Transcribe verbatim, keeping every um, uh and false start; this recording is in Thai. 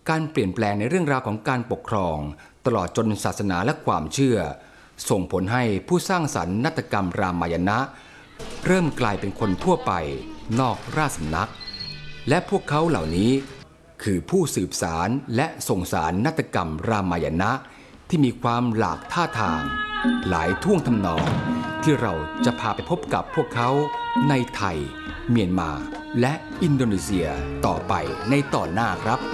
การเปลี่ยนแปลงในเรื่องราวของการปกครองตลอดจนศาสนาและความเชื่อส่งผลให้ผู้สร้างสรรค์นาฏกรรมรามายณะเริ่มกลายเป็นคนทั่วไปนอกราชสำนักและพวกเขาเหล่านี้คือผู้สืบสารและส่งสารนาฏกรรมรามายณะที่มีความหลากท่าทางหลายท่วงทำนองที่เราจะพาไปพบกับพวกเขาในไทยเมียนมาและอินโดนีเซียต่อไปในตอนหน้าครับ